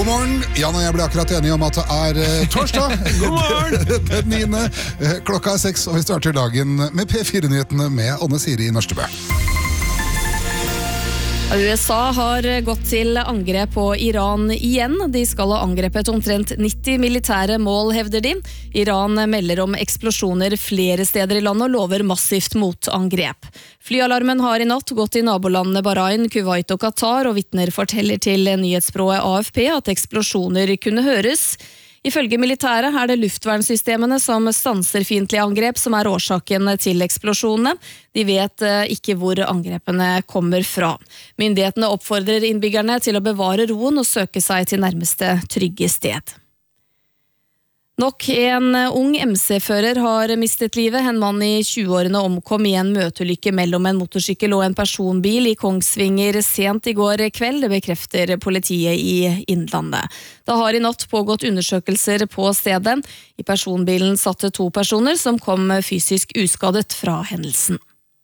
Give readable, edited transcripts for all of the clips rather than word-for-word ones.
morgen. Jan og jeg ble akkurat enige om at det torsdag. God morgen! Den 9. Klokka 6, og vi starter dagen med P4-nyhetene med Anne Siri Nørstebø. USA har gått til angrep på Iran igjen. De skal ha angrepet omtrent 90 militære mål, hevder de. Iran melder om eksplosjoner flere steder i landet og lover massivt motangrep. Flyalarmen har i natt gått i nabolandene Bahrain, Kuwait og Qatar, og vitner forteller til nyhetsbyrået AFP at eksplosjoner kunne høres. Ifølge militæret er det luftvernsystemene som stanser fiendtlige angrep som er årsaken til eksplosjonene. De vet ikke hvor angrepene kommer fra. Myndighetene oppfordrer innbyggerne til å bevare roen og søke seg til nærmeste trygge sted. Nok en ung MC-fører har mistet livet. En mann i 20-årene omkom i en møteulykke mellom en motorsykkel og en personbil i Kongsvinger sent i går kveld, det bekrefter politiet i Innlandet. Det har i natt pågått undersøkelser på stedet. I personbilen satt 2 personer som kom fysisk uskadet fra hendelsen.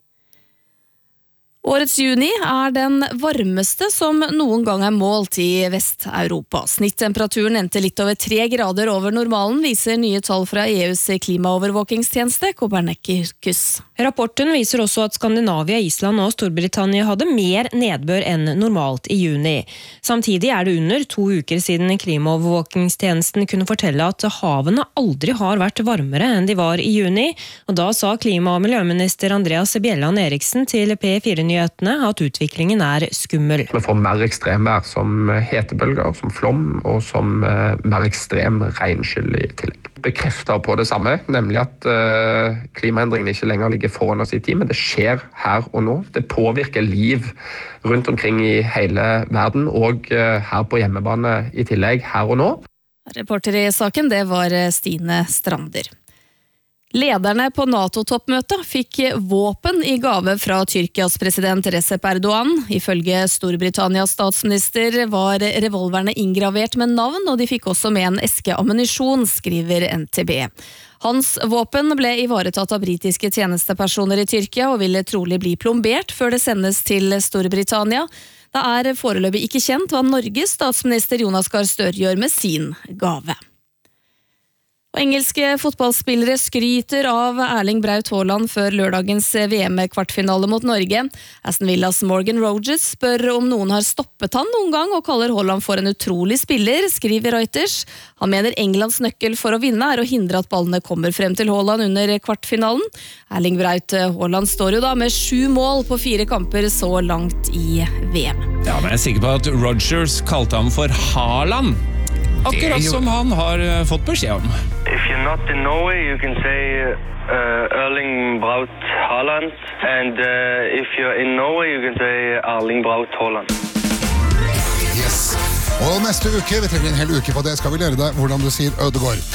Årets juni er den varmeste som noen gang er målt i Vest-Europa. Snittemperaturen endte litt over 3 grader over normalen, viser nye tall fra EUs klimaovervåkingstjeneste, Copernicus. Rapporten viser også at Skandinavia, Island og Storbritannia hadde mer nedbør enn normalt i juni. Samtidig er det under 2 uker siden klimaovervåkingstjenesten kunne fortelle at havene aldri har vært varmere enn de var i juni, og da sa klima- og miljøminister Andreas Bjelland Eriksen til P4-nyhetene at utviklingen er skummel. Vi får mer ekstremvær som hetebølger, som flom og som mer ekstrem regnskyll i tillegg. Bekrefter på det samme, nemlig at klimaendringene ikke lenger ligger foran oss i tid, men det skjer her og nå. Det påvirker liv rundt omkring i hele verden, og her på hjemmebane i tillegg, her og nå. Reporter i saken, det var Stine Strander. Lederne på NATO-toppmøtet fikk våpen i gave fra Tyrkias president Recep Erdogan. Ifølge Storbritannias statsminister var revolverne inngravert med navn, og de fikk også med en eske ammunisjon, skriver NTB. Hans våpen ble ivaretatt av britiske tjenestepersoner i Tyrkia og ville trolig bli plombert før det sendes til Storbritannia. Det er foreløpig ikke kjent hva Norges statsminister Jonas Gahr Støre gjør med sin gave. Engelske fotballspillere skryter av Erling Braut Haaland før lørdagens VM-kvartfinale mot Norge. Aston Villas Morgan Rogers spør om noen har stoppet han noen gang og kaller Haaland for en utrolig spiller, skriver Reuters. Han mener Englands nøkkel for å vinne er å hindre at ballene kommer frem til Haaland under kvartfinalen. Erling Braut Haaland står jo da med 7 mål på 4 kamper så langt i VM. Ja, men jeg er sikker på at Rogers kalte ham for Haaland. Akkurat som han har fått beskjed om. If you're not in Norway, you can say Erling Braut Haaland. And if you're in Norway, you can say Erling Braut Haaland. Yes. Og neste uke, vi trenger en hel uke på det, skal vi lære deg hvordan du sier Ødegård.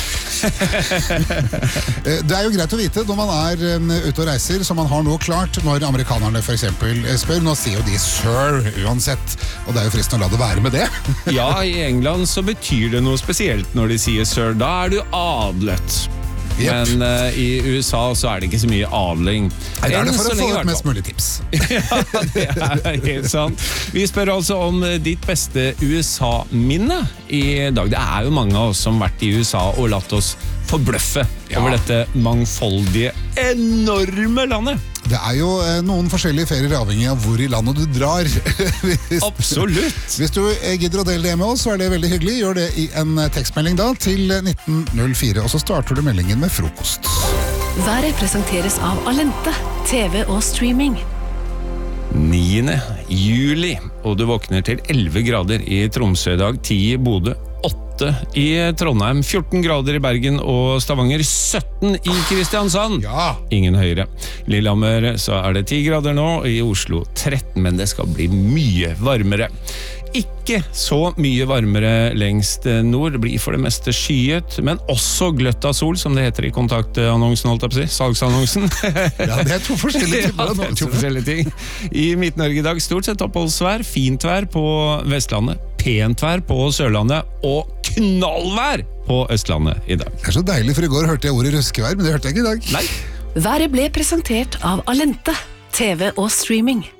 Det er jo greit å vite når man er ute og reiser, som man har nå klart når amerikanerne for eksempel spør. Nå sier jo de sir uansett, og det er jo fristende å la det være med det. Ja, i England så betyr det noe spesielt når de sier sir. Da er du adlet. Yep. Men i USA så er det ikke så mye adling. Nei, det er det for å få ut mest mulig tips. Ja, det er helt sant. Vi spør altså om ditt beste USA-minne i dag. Det er jo mange av oss som har vært i USA og latt oss forbløffe over dette mangfoldige, enorme landet. Det er jo noen forskjellige ferier avhengig av hvor i landet du drar. Absolutt. Hvis du gidder å dele det med oss, så er det veldig hyggelig. Gjør det i en tekstmelding da til 1904, og så starter du meldingen med frokost. Været presenteres av Alente, TV og streaming. 9. juli, og du våkner til 11 grader i Tromsø i dag, 10 i Bodø, 8 i Trondheim, 14 grader i Bergen og Stavanger, 17 i Kristiansand. Ja. Ingen høyere. Lillehammer så er det 10 grader nå, i Oslo 13, men det skal bli mye varmere. Ikke så mye varmere lengst nord, det blir for det meste skyet, men også gløtt av sol, som det heter i kontaktannonsen, holdt jeg på å si, salgsannonsen. Ja, det er 2 forskjellige ting. Ja, det er 2 forskjellige ting. I Midt-Norge i dag stort sett oppholdsvær, fint vær på Vestlandet, pent vær på Sørlandet og knallvær på Østlandet i dag. Det er så deilig, for i går hørte jeg ordet røskevær, men det hørte jeg ikke i dag. Nei. Været ble presentert av Alente, TV og streaming.